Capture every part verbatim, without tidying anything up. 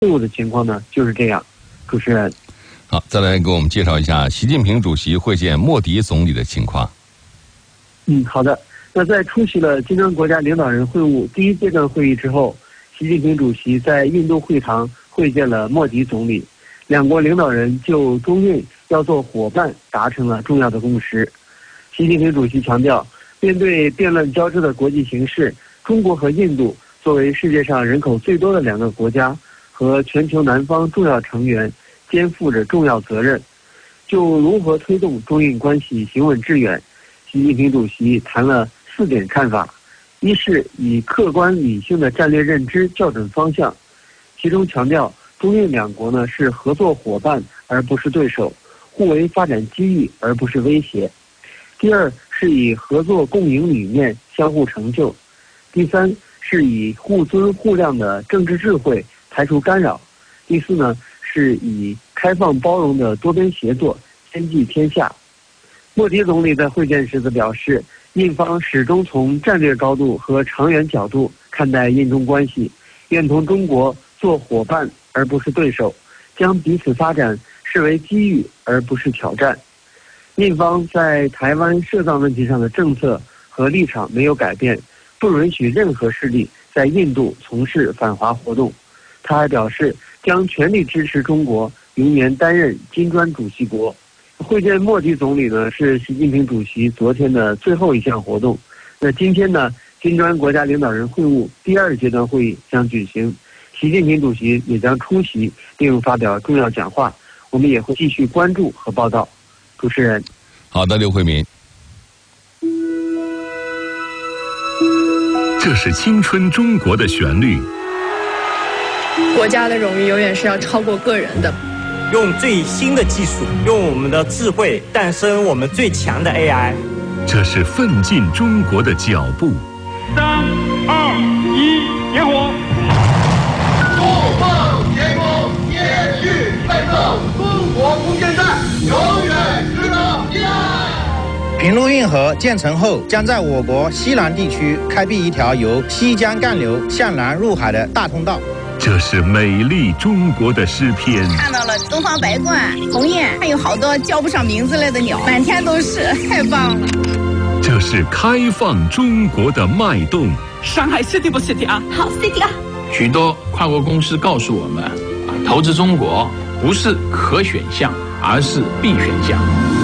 会务的情况呢就是这样。主持人， 好，再来给我们介绍一下习近平主席会见莫迪总理的情况。 嗯，好的。那在出席了金砖国家领导人会晤第一阶段会议之后，习近平主席在印度会堂会见了莫迪总理，两国领导人就中印要做伙伴达成了重要的共识。习近平主席强调，面对变乱交织的国际形势，中国和印度作为世界上人口最多的两个国家和全球南方重要成员，肩负着重要责任。就如何推动中印关系行稳致远，习近平主席谈了四点看法。一是以客观理性的战略认知校准方向，其中强调中印两国呢是合作伙伴而不是对手，互为发展机遇而不是威胁。第二是以合作共赢理念相互成就。第三是以互尊互谅的政治智慧排除干扰。第四呢是以开放包容的多边协作兼济天下。莫迪总理在会见时则表示，印方始终从战略高度和长远角度看待印中关系，愿同中国做伙伴而不是对手，将彼此发展视为机遇而不是挑战。印方在台湾涉藏问题上的政策和立场没有改变，不允许任何势力在印度从事反华活动。他还表示，将全力支持中国明年担任金砖主席国。会见莫迪总理呢，是习近平主席昨天的最后一项活动。那今天呢，金砖国家领导人会晤第二阶段会议将举行，习近平主席也将出席并发表重要讲话。我们也会继续关注和报道。主持人， 好的，刘慧敏。 这是青春中国的旋律。 国家的荣誉永远是要超过个人的。 用最新的技术，用我们的智慧诞生我们最强的 A I。 这是奋进中国的脚步。 三二一，点火！ 筑梦建功，接续奋斗，中国空间站永远值得依赖。 平陆运河建成后，将在我国西南地区开辟一条由西江干流向南入海的大通道。 这是美丽中国的诗篇。 看到了东方白鹳、鸿雁，还有好多叫不上名字来的鸟，满天都是，太棒了。 这是开放中国的脉动。 上海 city 不 city 啊？ 好 city 啊！ 许多跨国公司告诉我们，投资中国不是可选项，而是必选项。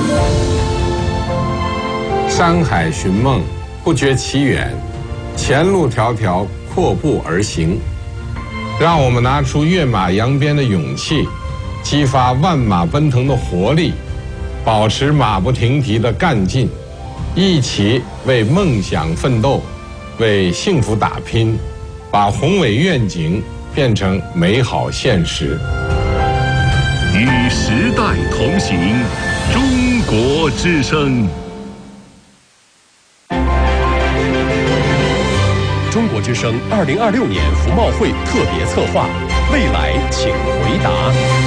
山海寻梦，不觉其远；前路迢迢，阔步而行。让我们拿出跃马扬鞭的勇气，激发万马奔腾的活力，保持马不停蹄的干劲，一起为梦想奋斗，为幸福打拼，把宏伟愿景变成美好现实。 与时代同行，中国之声。 中国之声二零二六年服贸会特别策划，未来请回答。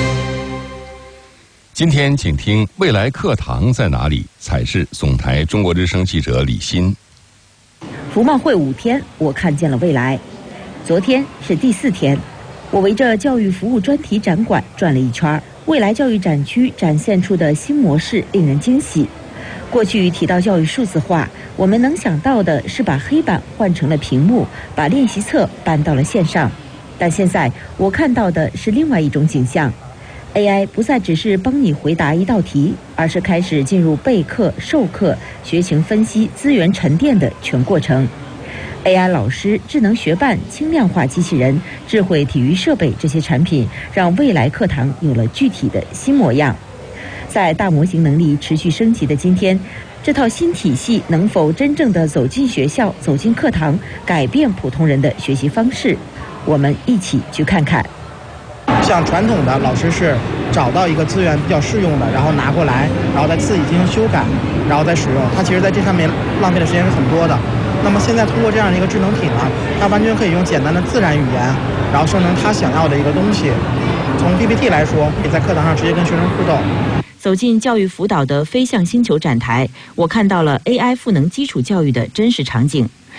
今天请听未来课堂在哪里？采视总台中国之声记者李欣。 服贸会五天，我看见了未来。昨天是第四天，我围着教育服务专题展馆转了一圈。未来教育展区展现出的新模式令人惊喜。过去提到教育数字化，我们能想到的是把黑板换成了屏幕，把练习册搬到了线上。但现在我看到的是另外一种景象， A I 不再只是帮你回答一道题，而是开始进入备课、授课、学情分析、资源沉淀的全过程。A I 老师、智能学伴、轻量化机器人、智慧体育设备这些产品，让未来课堂有了具体的新模样。在大模型能力持续升级的今天，这套新体系能否真正的走进学校、走进课堂，改变普通人的学习方式？我们一起去看看。 像传统的老师是找到一个资源比较适用的，然后拿过来，然后再自己进行修改，然后再使用。它其实在这上面浪费的时间是很多的。那么现在通过这样的一个智能体呢，它完全可以用简单的自然语言，然后生成他想要的一个东西。从 P P T 来说，可以在课堂上直接跟学生互动。 走进教育辅导的飞向星球展台，我看到了 A I 赋能基础教育的真实场景。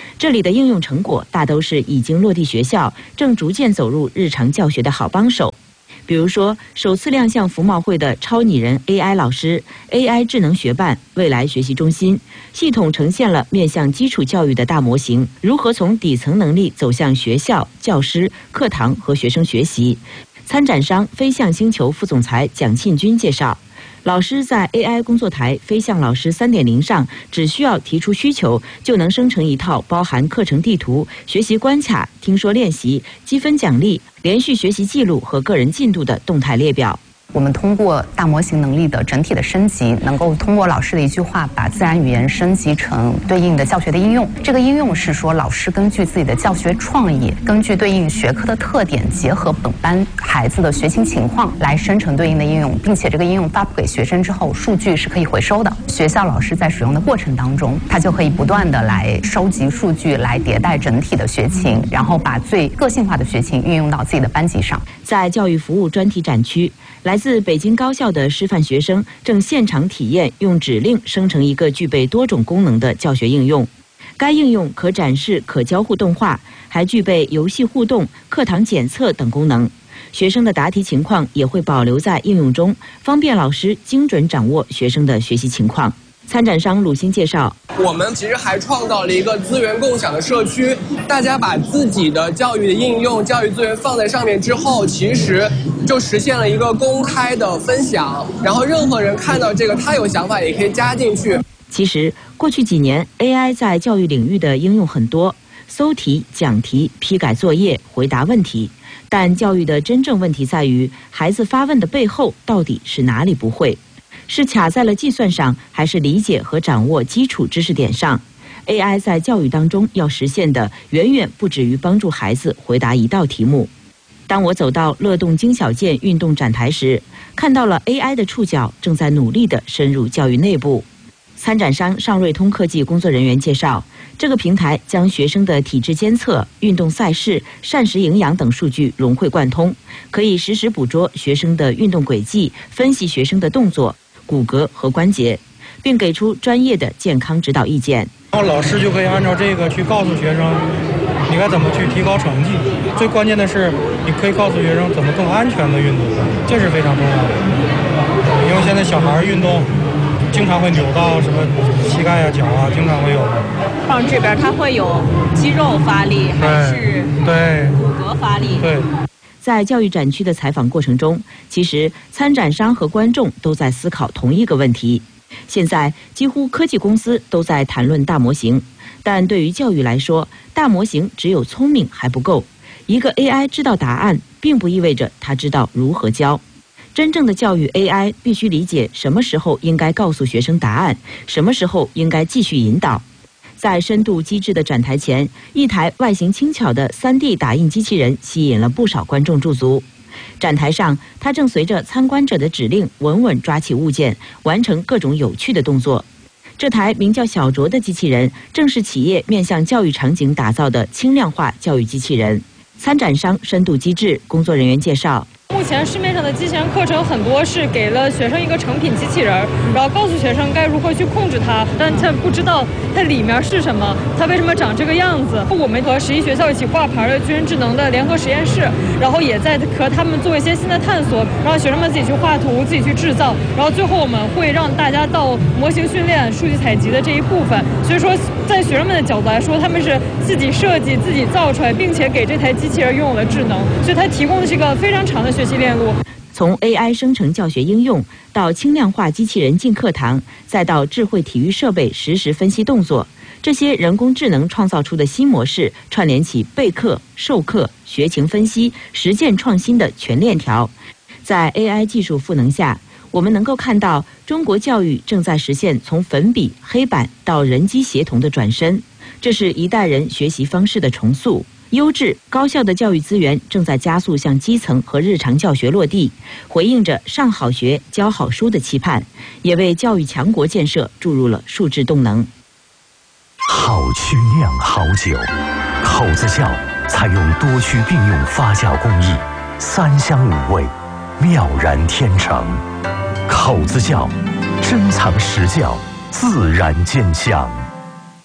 这里的应用成果大都是已经落地学校，正逐渐走入日常教学的好帮手。比如说，首次亮相服贸会的超拟人 A I 老师、A I 智能学伴、未来学习中心，系统呈现了面向基础教育的大模型，如何从底层能力走向学校、教师、课堂和学生学习。参展商飞象星球副总裁蒋庆军介绍，老师在 A I 工作台飞象老师 三点零 上，只需要提出需求，就能生成一套包含课程地图、学习关卡、听说练习、积分奖励、连续学习记录和个人进度的动态列表。 我们通过大模型能力的整体的升级，能够通过老师的一句话，把自然语言升级成对应的教学的应用。这个应用是说，老师根据自己的教学创意，根据对应学科的特点，结合本班孩子的学情情况来生成对应的应用，并且这个应用发布给学生之后，数据是可以回收的。学校老师在使用的过程当中，他就可以不断的来收集数据，来迭代整体的学情，然后把最个性化的学情运用到自己的班级上。 在教育服务专题展区，来自北京高校的师范学生正现场体验用指令生成一个具备多种功能的教学应用。该应用可展示可交互动画，还具备游戏互动、课堂检测等功能。学生的答题情况也会保留在应用中，方便老师精准掌握学生的学习情况。参展商鲁鑫介绍， 我们其实还创造了一个资源共享的社区，大家把自己的教育的应用、教育资源放在上面之后，其实就实现了一个公开的分享，然后任何人看到这个，他有想法也可以加进去。 其实过去几年 A I 在教育领域的应用很多，搜题、讲题、批改作业、回答问题，但教育的真正问题在于孩子发问的背后到底是哪里不会，是卡在了计算上，还是理解和掌握基础知识点上。 A I 在教育当中要实现的远远不止于帮助孩子回答一道题目。当我走到乐动精小件运动展台时，看到了 A I 的触角正在努力地深入教育内部。参展商上瑞通科技工作人员介绍，这个平台将学生的体质监测、运动赛事、膳食营养等数据融会贯通，可以实时捕捉学生的运动轨迹，分析学生的动作、骨骼和关节，并给出专业的健康指导意见。 然后老师就可以按照这个去告诉学生，你该怎么去提高成绩。最关键的是，你可以告诉学生怎么更安全的运动，这是非常重要的。因为现在小孩运动经常会扭到什么膝盖啊、脚啊，经常会有。 放这边它会有肌肉发力，还是对骨骼发力？ 对。 在教育展区的采访过程中，其实参展商和观众都在思考同一个问题。现在几乎科技公司都在谈论大模型，但对于教育来说，大模型只有聪明还不够。一个 A I 知道答案，并不意味着它知道如何教。真正的教育 A I 必须理解什么时候应该告诉学生答案，什么时候应该继续引导。在深度机智的展台前，一台外形轻巧的 三 D 打印机器人吸引了不少观众驻足。展台上，它正随着参观者的指令稳稳抓起物件，完成各种有趣的动作。这台名叫小卓的机器人，正是企业面向教育场景打造的轻量化教育机器人。参展商深度机智工作人员介绍， 目前市面上的机器人课程很多是给了学生一个成品机器人，然后告诉学生该如何去控制它，但他不知道它里面是什么，它为什么长这个样子。我们和十一学校一起挂牌的军人智能的联合实验室，然后也在和他们做一些新的探索，让学生们自己去画图，自己去制造，然后最后我们会让大家到模型训练、数据采集的这一部分。所以说，在学生们的角度来说，他们是自己设计、自己造出来，并且给这台机器人拥有了智能，所以它提供的是一个非常长的学习链路。 从 A I 生成教学应用，到轻量化机器人进课堂，再到智慧体育设备实时分析动作，这些人工智能创造出的新模式，串联起备课、授课、学情分析、实践创新的全链条。在 A I 技术赋能下，我们能够看到中国教育正在实现从粉笔、黑板到人机协同的转身，这是一代人学习方式的重塑。优质高效的教育资源正在加速向基层和日常教学落地，回应着上好学、教好书的期盼，也为教育强国建设注入了数字动能。 好曲酿好酒，口子窖采用多区并用发酵工艺，三香五味，妙然天成。口子窖珍藏实窖，自然见香。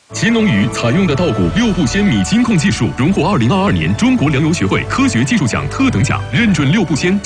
奇农鱼采用的稻谷六步鲜米金控技术，荣获二零二二年中国粮油学会科学技术奖特等奖，认准六步鲜。